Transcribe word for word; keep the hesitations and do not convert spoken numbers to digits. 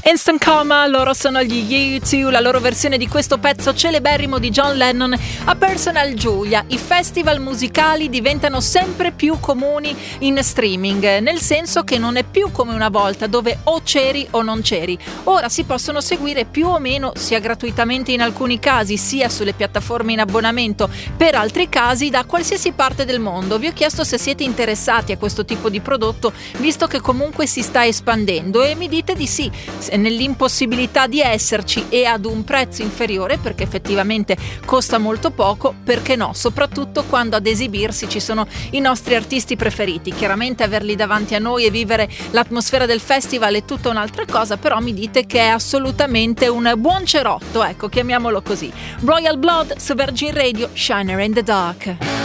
Instant Coma, loro sono gli U due, la loro versione di questo pezzo celeberrimo di John Lennon, A Personal Julia. I festival musicali diventano sempre più comuni in streaming, nel senso che non è più come una volta dove o c'eri o non c'eri. Ora si possono seguire più o meno sia gratuitamente in alcuni casi, sia sulle piattaforme in abbonamento, per altri casi da qualsiasi parte del mondo. Vi ho chiesto se siete interessati a questo tipo di prodotto, visto che comunque si sta espandendo, e mi dite di sì. Nell'impossibilità di esserci e ad un prezzo inferiore, perché effettivamente costa molto poco, perché no? Soprattutto quando ad esibirsi ci sono i nostri artisti preferiti. Chiaramente averli davanti a noi e vivere l'atmosfera del festival è tutta un'altra cosa, però mi dite che è assolutamente un buon cerotto, ecco, chiamiamolo così. Royal Blood su Virgin Radio, Shiner in the Dark.